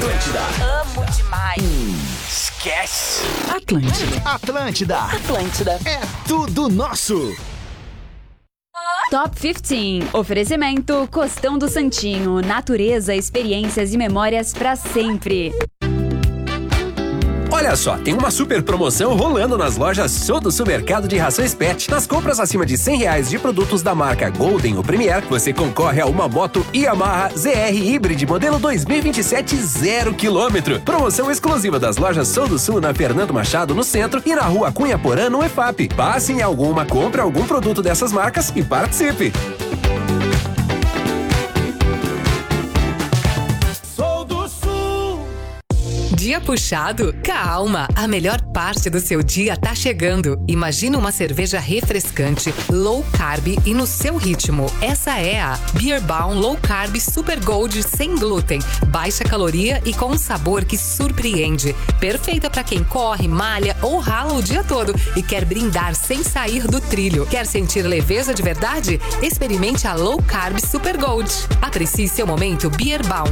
Atlântida. Amo demais. Esquece. Atlântida. É tudo nosso. Top 15. Oferecimento Costão do Santinho. Natureza, experiências e memórias pra sempre. Olha só, tem uma super promoção rolando nas lojas Show do Supermercado de Rações Pet. Nas compras acima de R$100 de produtos da marca Golden ou Premier, você concorre a uma moto Yamaha ZR Hybrid modelo 2027 0 km. Promoção exclusiva das lojas Show do Sul na Fernando Machado, no centro, e na rua Cunha Porã, no EFAP. Passe em alguma, compre algum produto dessas marcas e participe. Dia puxado? Calma, a melhor parte do seu dia tá chegando. Imagina uma cerveja refrescante, low carb e no seu ritmo. Essa é a Beer Baum Low Carb Super Gold sem glúten, baixa caloria e com um sabor que surpreende. Perfeita para quem corre, malha ou rala o dia todo e quer brindar sem sair do trilho. Quer sentir leveza de verdade? Experimente a Low Carb Super Gold. Aprecie seu momento Beer Baum.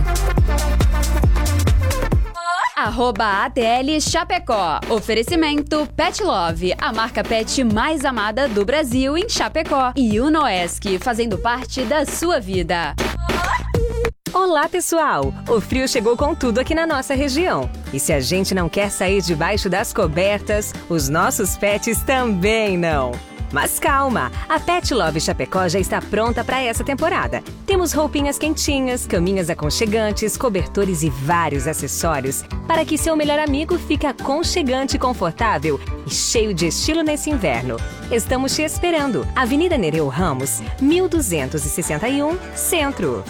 @ATL Chapecó. Oferecimento Pet Love, a marca pet mais amada do Brasil em Chapecó. E Unoesc, fazendo parte da sua vida. Olá, pessoal! O frio chegou com tudo aqui na nossa região. E se a gente não quer sair debaixo das cobertas, os nossos pets também não. Mas calma, a Pet Love Chapecó já está pronta para essa temporada. Temos roupinhas quentinhas, caminhas aconchegantes, cobertores e vários acessórios para que seu melhor amigo fique aconchegante e confortável e cheio de estilo nesse inverno. Estamos te esperando. Avenida Nereu Ramos, 1261, Centro.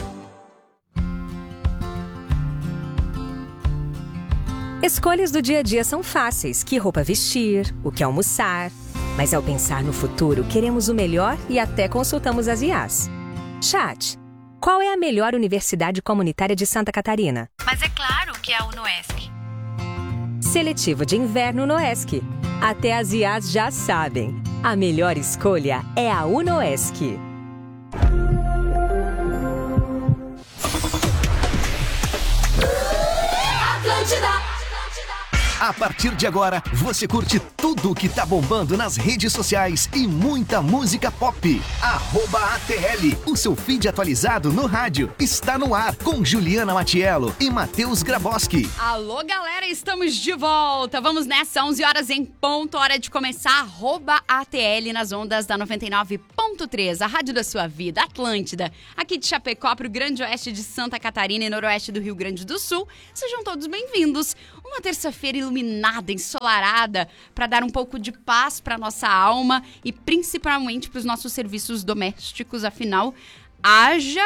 Escolhas do dia a dia são fáceis. Que roupa vestir, o que almoçar. Mas ao pensar no futuro, queremos o melhor e até consultamos as IAs. Chat, qual é a melhor universidade comunitária de Santa Catarina? Mas é claro que é a Unoesc. Seletivo de inverno Unoesc. Até as IAs já sabem. A melhor escolha é a Unoesc. A partir de agora, você curte tudo o que tá bombando nas redes sociais e muita música pop. @ATL, o seu feed atualizado no rádio, está no ar com Juliana Matiello e Matheus Graboski. Alô, galera, estamos de volta. Vamos nessa, 11 horas em ponto, hora de começar. @ATL nas ondas da 99.3, a rádio da sua vida, Atlântida. Aqui de Chapecó para o grande oeste de Santa Catarina e noroeste do Rio Grande do Sul. Sejam todos bem-vindos. Uma terça-feira iluminada, ensolarada, para dar um pouco de paz para nossa alma e principalmente para os nossos serviços domésticos. Afinal, haja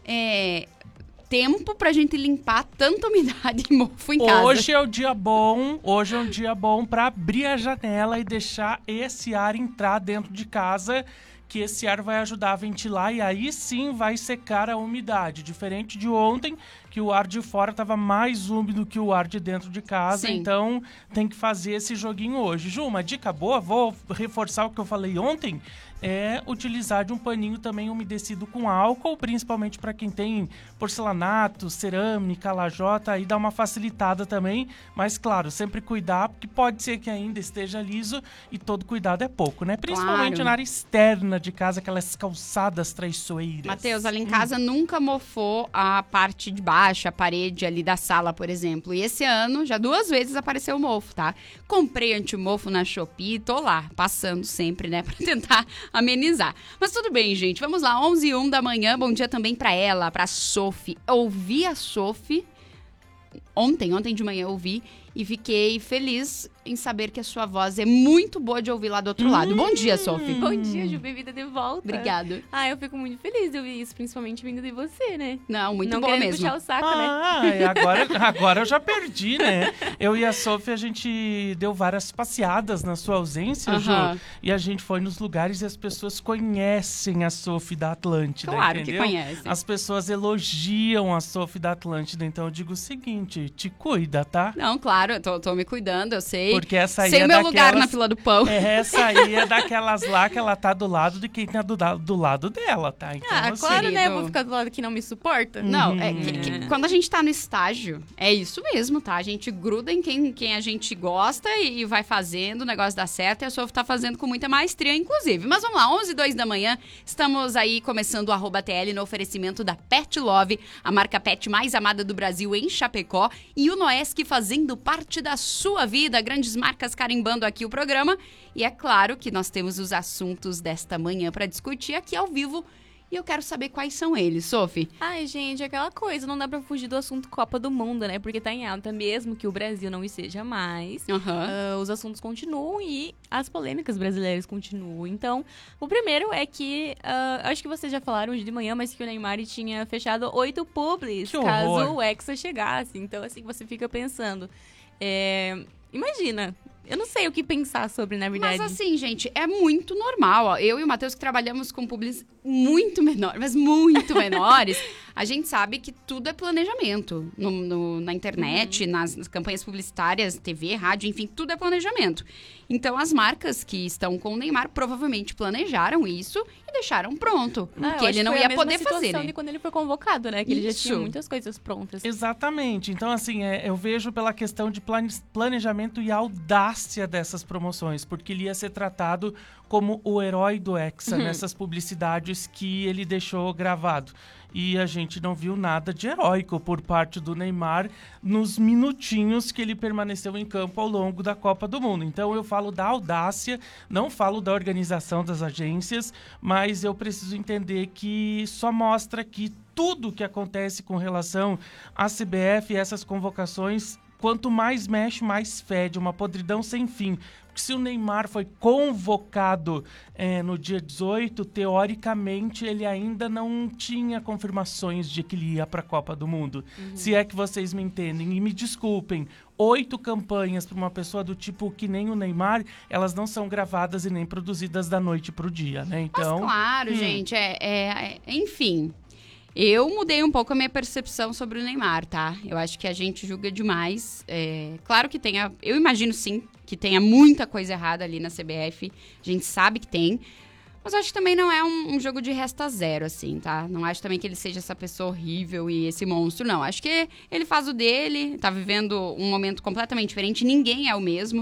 tempo pra gente limpar tanta umidade e mofo em casa. Hoje é um dia bom para abrir a janela e deixar esse ar entrar dentro de casa, que esse ar vai ajudar a ventilar e aí sim vai secar a umidade. Diferente de ontem, que o ar de fora estava mais úmido que o ar de dentro de casa. Sim. Então tem que fazer esse joguinho hoje. Ju, uma dica boa, vou reforçar o que eu falei ontem, é utilizar de um paninho também umedecido com álcool, principalmente para quem tem porcelanato, cerâmica, lajota, aí dá uma facilitada também, mas claro, sempre cuidar, porque pode ser que ainda esteja liso e todo cuidado é pouco, né? Principalmente claro, na área externa de casa, aquelas calçadas traiçoeiras. Matheus, ali em casa nunca mofou a parte de baixo, a parede ali da sala, por exemplo, e esse ano já 2 vezes apareceu o mofo, tá? Comprei antimofo na Shopee, tô lá, passando sempre, né, pra tentar amenizar. Mas tudo bem, gente. Vamos lá, 11h01 da manhã. Bom dia também pra ela, pra Sophie. Eu ouvi a Sophie ontem de manhã eu ouvi e fiquei feliz em saber que a sua voz é muito boa de ouvir lá do outro lado. Bom dia, Sophie. Bom dia, Ju, bem-vinda de volta. Obrigado. Eu fico muito feliz de ouvir isso, principalmente vindo de você, né? Não, muito boa mesmo. Não puxar o saco, né? Agora eu já perdi, né? Eu e a Sophie, a gente deu várias passeadas na sua ausência, Ju, e a gente foi nos lugares e as pessoas conhecem a Sophie da Atlântida, claro, entendeu? Que conhecem. As pessoas elogiam a Sophie da Atlântida, então eu digo o seguinte, seguinte, te cuida, tá? Não, claro, eu tô me cuidando, eu sei. Porque essa aí sei é o meu daquelas... lugar na fila do pão. Essa aí é daquelas lá que ela tá do lado de quem tá do lado dela, tá? Então, assim, Claro, né? Eu vou querido. ficar do lado que não me suporta. Não, quando a gente tá no estágio, é isso mesmo, tá? A gente gruda em quem a gente gosta e vai fazendo, o negócio dá certo e a Sof tá fazendo com muita maestria, inclusive. Mas vamos lá, 11h02 da manhã, estamos aí começando o @TL no oferecimento da Pet Love, a marca pet mais amada do Brasil em Chapecó, e o Noesc fazendo parte da sua vida, grandes marcas carimbando aqui o programa. E é claro que nós temos os assuntos desta manhã para discutir aqui ao vivo. E eu quero saber quais são eles, Sophie. Ai, gente, aquela coisa, não dá pra fugir do assunto Copa do Mundo, né? Porque tá em alta, mesmo que o Brasil não esteja mais. Os assuntos continuam e as polêmicas brasileiras continuam. Então, o primeiro é que, acho que vocês já falaram hoje de manhã, mas que o Neymar tinha fechado 8 publis, caso o Hexa chegasse. Então, assim, você fica pensando, imagina... Eu não sei o que pensar sobre, na verdade. Mas assim, gente, é muito normal. Ó. Eu e o Matheus, que trabalhamos com publis muito menores, mas muito menores, a gente sabe que tudo é planejamento. Na internet, nas campanhas publicitárias, TV, rádio, enfim, tudo é planejamento. Então, as marcas que estão com o Neymar provavelmente planejaram isso e deixaram pronto. Porque ele não ia poder fazer, né? De quando ele foi convocado, né? Que ele já tinha muitas coisas prontas. Exatamente. Então, assim, eu vejo pela questão de planejamento e audácia dessas promoções, porque ele ia ser tratado como o herói do Hexa nessas publicidades que ele deixou gravado. E a gente não viu nada de heróico por parte do Neymar nos minutinhos que ele permaneceu em campo ao longo da Copa do Mundo. Então eu falo da audácia, não falo da organização das agências, mas eu preciso entender que só mostra que tudo que acontece com relação à CBF e essas convocações, quanto mais mexe, mais fede, uma podridão sem fim. Porque se o Neymar foi convocado no dia 18, teoricamente ele ainda não tinha confirmações de que ele ia para a Copa do Mundo. Se é que vocês me entendem. E me desculpem, 8 campanhas para uma pessoa do tipo que nem o Neymar, elas não são gravadas e nem produzidas da noite pro dia, né? Então, mas claro, gente, enfim... Eu mudei um pouco a minha percepção sobre o Neymar, tá? Eu acho que a gente julga demais. Claro que tenha... Eu imagino, sim, que tenha muita coisa errada ali na CBF. A gente sabe que tem. Mas eu acho que também não é um jogo de resta zero, assim, tá? Não acho também que ele seja essa pessoa horrível e esse monstro, não. Acho que ele faz o dele, tá vivendo um momento completamente diferente. Ninguém é o mesmo.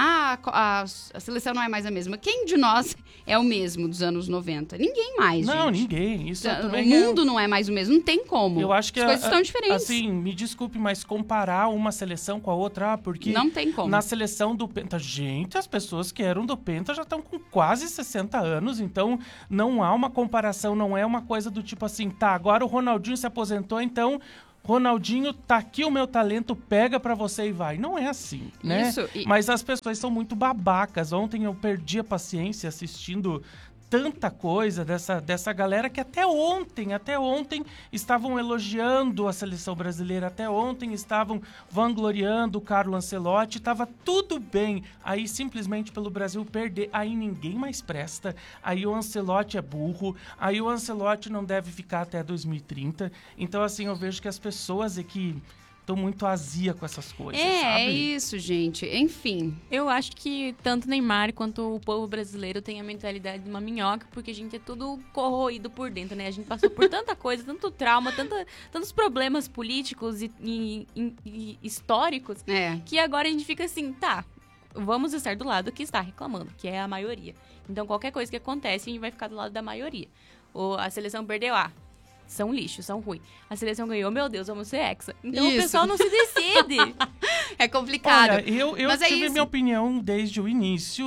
A seleção não é mais a mesma. Quem de nós é o mesmo dos anos 90? Ninguém mais, não, gente. Ninguém. Isso O também mundo não é mais o mesmo. Não tem como. Eu acho que as coisas estão diferentes. Assim, me desculpe, mas comparar uma seleção com a outra, porque... Não tem como. Na seleção do Penta... Gente, as pessoas que eram do Penta já estão com quase 60 anos, então não há uma comparação, não é uma coisa do tipo assim, tá, agora o Ronaldinho se aposentou, então... Ronaldinho, tá aqui o meu talento, pega pra você e vai. Não é assim, né? Isso, Mas as pessoas são muito babacas. Ontem eu perdi a paciência assistindo tanta coisa dessa galera que até ontem estavam elogiando a seleção brasileira, até ontem estavam vangloriando o Carlo Ancelotti, estava tudo bem. Aí simplesmente pelo Brasil perder, aí ninguém mais presta, aí o Ancelotti é burro, aí o Ancelotti não deve ficar até 2030. Então assim, eu vejo que as pessoas aqui estão muito azia com essas coisas, sabe? É isso, gente. Enfim. Eu acho que tanto Neymar quanto o povo brasileiro tem a mentalidade de uma minhoca, porque a gente é tudo corroído por dentro, né? A gente passou por tanta coisa, tanto trauma, tantos problemas políticos e históricos, que agora a gente fica assim, tá, vamos estar do lado que está reclamando, que é a maioria. Então, qualquer coisa que acontece, a gente vai ficar do lado da maioria. Ou a seleção perdeu, são lixo, são ruim. A seleção ganhou, meu Deus, vamos ser hexa. Então o pessoal não se decide. É complicado. Olha, eu tive minha opinião desde o início.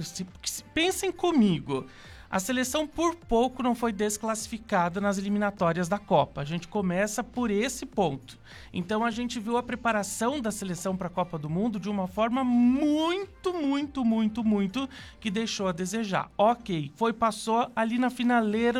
Pensem comigo. A seleção por pouco não foi desclassificada nas eliminatórias da Copa. A gente começa por esse ponto. Então a gente viu a preparação da seleção para a Copa do Mundo de uma forma muito que deixou a desejar. Ok, passou ali na finaleira,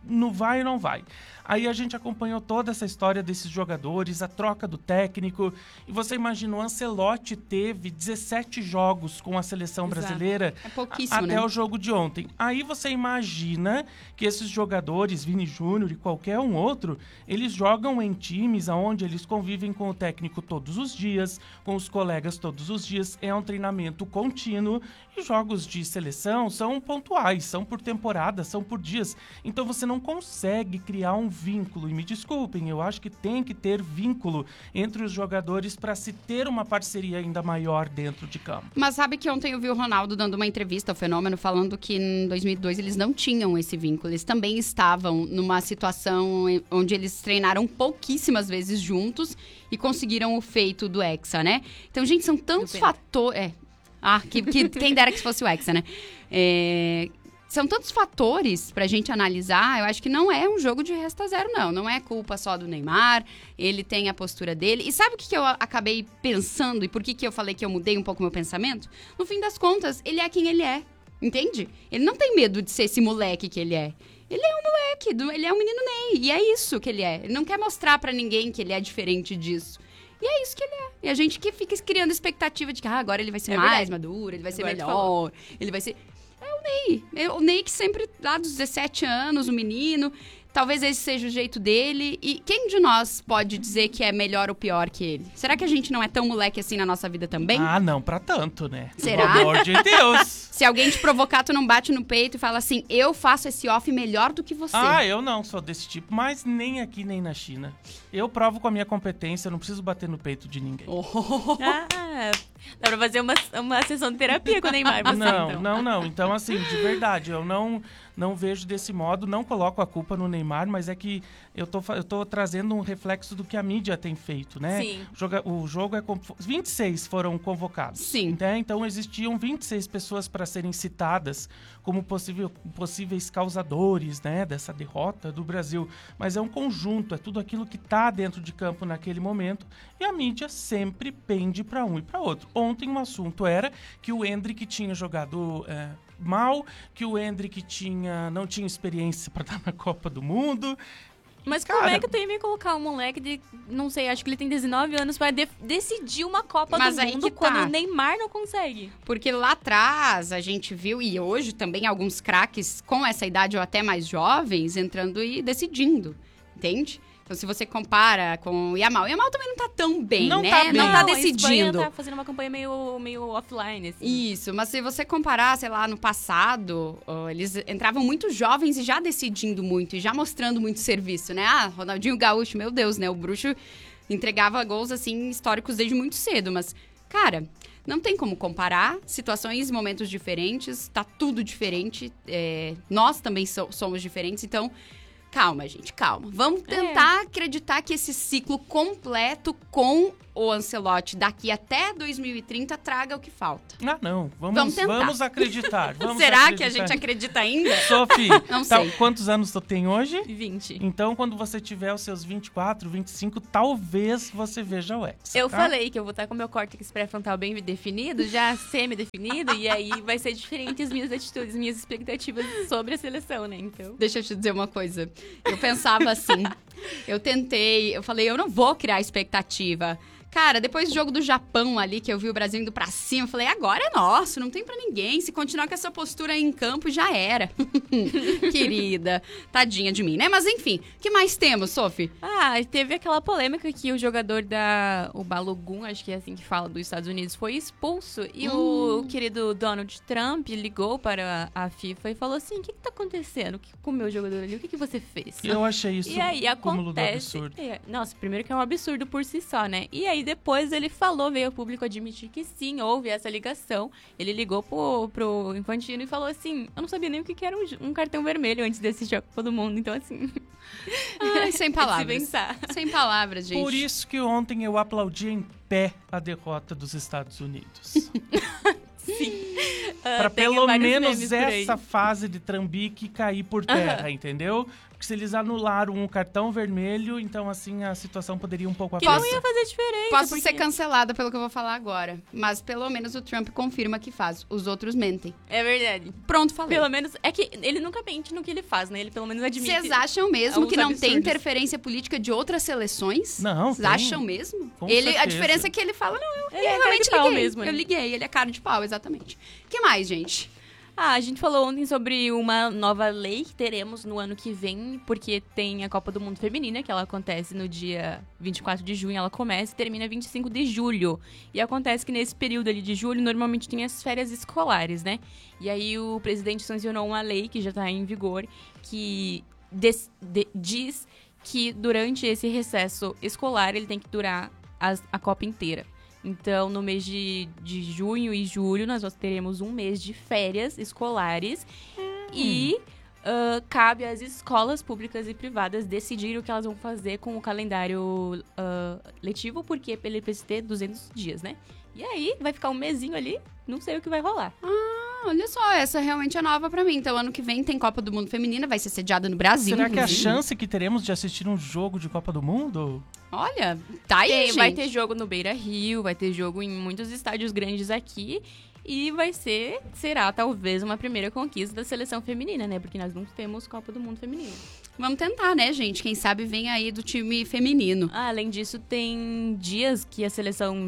não vai ou não vai. Aí a gente acompanhou toda essa história desses jogadores, a troca do técnico. E você imagina, o Ancelotti teve 17 jogos com a seleção brasileira pouquíssimo, até né? o jogo de ontem. Aí você imagina que esses jogadores, Vini Júnior e qualquer um outro, eles jogam em times onde eles convivem com o técnico todos os dias, com os colegas todos os dias. É um treinamento contínuo. E jogos de seleção são pontuais, são por temporada, são por dias. Então você não consegue criar um vínculo. E me desculpem, eu acho que tem que ter vínculo entre os jogadores para se ter uma parceria ainda maior dentro de campo. Mas sabe que ontem eu vi o Ronaldo dando uma entrevista ao Fenômeno falando que em 2002 eles não tinham esse vínculo. Eles também estavam numa situação onde eles treinaram pouquíssimas vezes juntos e conseguiram o feito do Hexa, né? Então, gente, são tantos fatores... quem dera que fosse o Hexa, né? São tantos fatores pra gente analisar. Eu acho que não é um jogo de resta zero, não. Não é culpa só do Neymar. Ele tem a postura dele. E sabe o que eu acabei pensando? E por que eu falei que eu mudei um pouco o meu pensamento? No fim das contas, ele é quem ele é. Entende? Ele não tem medo de ser esse moleque que ele é. Ele é um moleque, ele é um menino Ney. E é isso que ele é. Ele não quer mostrar pra ninguém que ele é diferente disso. E é isso que ele é. E a gente que fica criando expectativa de que agora ele vai ser mais maduro, ele vai ser melhor, ele vai ser... É o Ney. É o Ney que sempre, lá dos 17 anos, o menino... Talvez esse seja o jeito dele. E quem de nós pode dizer que é melhor ou pior que ele? Será que a gente não é tão moleque assim na nossa vida também? Ah, não pra tanto, né? Será? Pelo amor de Deus. Se alguém te provocar, tu não bate no peito e fala assim, eu faço esse off melhor do que você. Ah, eu não sou desse tipo, mas nem aqui nem na China. Eu provo com a minha competência, eu não preciso bater no peito de ninguém. Dá pra fazer uma sessão de terapia com o Neymar. Não. Então, assim, de verdade, eu não vejo desse modo, não coloco a culpa no Neymar, mas é que eu tô trazendo um reflexo do que a mídia tem feito, né? Sim. O jogo 26 foram convocados. Sim. Né? Então existiam 26 pessoas para serem citadas como possíveis causadores, né, dessa derrota do Brasil. Mas é um conjunto, é tudo aquilo que está dentro de campo naquele momento e a mídia sempre pende para um e para outro. Ontem o assunto era que o Endrick tinha jogado mal, que o Endrick não tinha experiência para estar na Copa do Mundo. Mas como é que tu ia me colocar um moleque de, não sei, acho que ele tem 19 anos para decidir uma Copa do Mundo quando o Neymar não consegue? Porque lá atrás a gente viu, e hoje também alguns craques com essa idade ou até mais jovens entrando e decidindo, entende? Então, se você compara com o Yamal também não tá tão bem, né? Não tá decidindo. A Espanha tá fazendo uma campanha meio offline, assim. Isso, mas se você comparar, sei lá, no passado, eles entravam muito jovens e já decidindo muito, e já mostrando muito serviço, né? Ronaldinho Gaúcho, meu Deus, né? O bruxo entregava gols, assim, históricos desde muito cedo, mas, cara... Não tem como comparar, situações, momentos diferentes, tá tudo diferente, nós também somos diferentes, então... Calma, gente, calma. Vamos tentar acreditar que esse ciclo completo com o Ancelotti daqui até 2030 traga o que falta. Não. Vamos tentar. Vamos acreditar. Será que a gente acredita ainda? Sophie, não sei. Quantos anos tu tem hoje? 20. Então, quando você tiver os seus 24, 25, talvez você veja o Hexa. Eu falei que eu vou estar com o meu córtex pré-frontal bem definido, já semi-definido, e aí vai ser diferente as minhas atitudes, minhas expectativas sobre a seleção, né? Então... Deixa eu te dizer uma coisa. Eu pensava assim, eu falei, eu não vou criar expectativa. Cara, depois do jogo do Japão ali, que eu vi o Brasil indo pra cima, eu falei, agora é nosso, não tem pra ninguém. Se continuar com essa postura aí em campo, já era. Querida, tadinha de mim, né? Mas enfim, o que mais temos, Sophie? Teve aquela polêmica que o jogador o Balogun, acho que é assim que fala, dos Estados Unidos, foi expulso. E o querido Donald Trump ligou para a FIFA e falou assim, o que tá acontecendo com o meu jogador ali? O que você fez? Eu achei isso um cúmulo do absurdo. Nossa, primeiro que é um absurdo por si só, né? E aí depois ele veio ao público admitir que sim, houve essa ligação. Ele ligou pro Infantino e falou assim, eu não sabia nem o que era um cartão vermelho antes desse jogo todo mundo, então assim... sem palavras. Sem palavras, gente. Por isso que ontem eu aplaudi em pé a derrota dos Estados Unidos. Sim. Pra pelo menos essa fase de trambique cair por terra, entendeu? Porque Porque se eles anularam o cartão vermelho, então assim a situação poderia um pouco Que não apertar. ia fazer diferença. Posso porque- ser cancelada pelo que eu vou falar agora. Mas pelo menos o Trump confirma que faz. Os outros mentem. É verdade. Pronto, falei. Pelo menos, é que ele nunca mente no que ele faz, né? Ele pelo menos admite. Vocês acham mesmo alguns que não tem absurdos. interferência política de outras seleções? Não, Vocês tem. acham mesmo? Com A certeza. diferença é que ele fala, não, eu Ele é realmente cara de pau liguei. mesmo, né? Eu liguei, ele é cara de pau, exatamente. O que mais, gente? A gente falou ontem sobre uma nova lei que teremos no ano que vem, porque tem a Copa do Mundo Feminina, que ela acontece no dia 24 de junho, ela começa e termina 25 de julho. E acontece que nesse período ali de julho, normalmente tem as férias escolares, né? E aí o presidente sancionou uma lei que já está em vigor, que diz que durante esse recesso escolar ele tem que durar a Copa inteira. Então, no mês de junho e julho, nós teremos um mês de férias escolares e cabe às escolas públicas e privadas decidir o que elas vão fazer com o calendário letivo, porque ele precisa ter 200 dias, né? E aí, vai ficar um mesinho ali, não sei o que vai rolar. Olha só, essa realmente é nova pra mim. Então, ano que vem tem Copa do Mundo Feminina, vai ser sediada no Brasil. Será que a inclusive. chance que teremos de assistir um jogo de Copa do Mundo? Olha, tá aí, gente. Vai ter jogo no Beira-Rio, vai ter jogo em muitos estádios grandes aqui. E será talvez uma primeira conquista da seleção feminina, né? Porque nós não temos Copa do Mundo feminina. Vamos tentar, né, gente? Quem sabe vem aí do time feminino. Além disso, tem dias que a seleção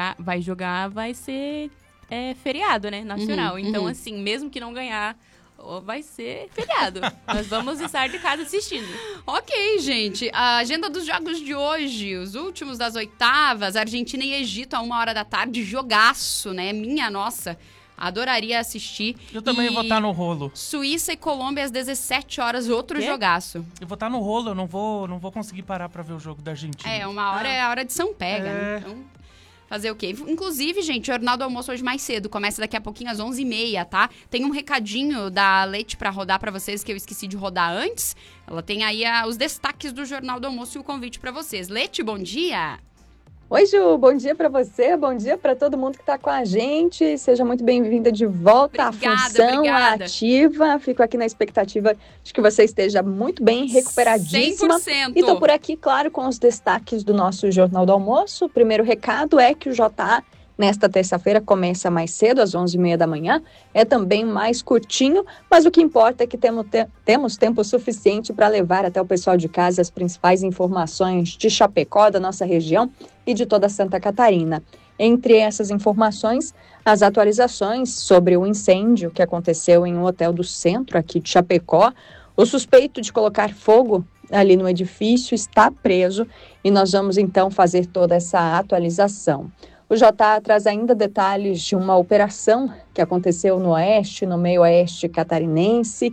vai ser feriado, né? Nacional. Então, assim, mesmo que não ganhar, vai ser feriado. Nós vamos estar de casa assistindo. Ok, gente. A agenda dos jogos de hoje, os últimos das oitavas, Argentina e Egito, a 1h da tarde, jogaço, né? Minha nossa, adoraria assistir. Eu também E vou estar no rolo. Suíça e Colômbia às 17 horas, outro Quê? jogaço. Eu vou estar no rolo, eu não vou conseguir parar pra ver o jogo da Argentina. É, uma hora é a hora de São Pega, né? Então, fazer o quê? Inclusive, gente, o Jornal do Almoço hoje mais cedo. Começa daqui a pouquinho às 11h30, tá? Tem um recadinho da Leite pra rodar pra vocês que eu esqueci de rodar antes. Ela tem aí os destaques do Jornal do Almoço e o convite pra vocês. Leite, bom dia! Oi, Ju, bom dia para você, bom dia para todo mundo que está com a gente. Seja muito bem-vinda de volta à função ativa. Fico aqui na expectativa de que você esteja muito bem, recuperadíssima. 100%! E estou por aqui, claro, com os destaques do nosso Jornal do Almoço. O primeiro recado é que o JA, nesta terça-feira, começa mais cedo, às 11h30 da manhã. É também mais curtinho, mas o que importa é que temos tempo suficiente para levar até o pessoal de casa as principais informações de Chapecó, da nossa região e de toda Santa Catarina. Entre essas informações, as atualizações sobre o incêndio que aconteceu em um hotel do centro aqui de Chapecó. O suspeito de colocar fogo ali no edifício está preso e nós vamos então fazer toda essa atualização. O JA traz ainda detalhes de uma operação que aconteceu no oeste, no meio oeste catarinense,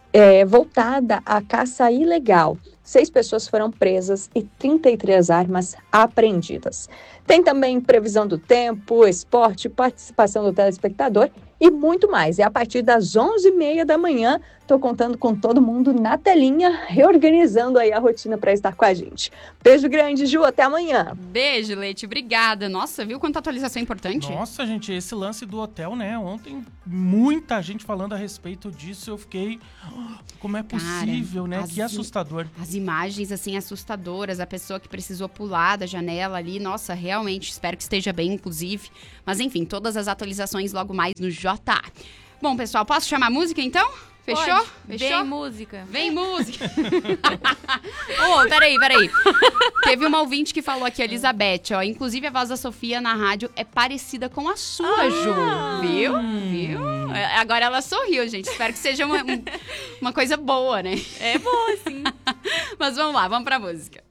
voltada à caça ilegal. 6 pessoas foram presas e 33 armas apreendidas. Tem também previsão do tempo, esporte, participação do telespectador e muito mais. É a partir das 11h30 da manhã. Estou contando com todo mundo na telinha, reorganizando aí a rotina para estar com a gente. Beijo grande, Ju, até amanhã. Beijo, Leite, obrigada. Nossa, viu quanta atualização importante? Nossa, gente, esse lance do hotel, né? Ontem, muita gente falando a respeito disso. Eu fiquei... Como é possível, Cara, né? Que assustador. As imagens, assim, assustadoras. A pessoa que precisou pular da janela ali. Nossa, realmente, espero que esteja bem, inclusive. Mas, enfim, todas as atualizações logo mais no JA. Bom, pessoal, posso chamar a música, então? Fechou? Pode. Fechou? Vem música. Vem música. Peraí. Teve uma ouvinte que falou aqui, a Elizabeth, ó. Inclusive, a voz da Sofia na rádio é parecida com a sua, Ju. Viu? Agora ela sorriu, gente. Espero que seja uma coisa boa, né? É boa, sim. Mas vamos lá, vamos pra música.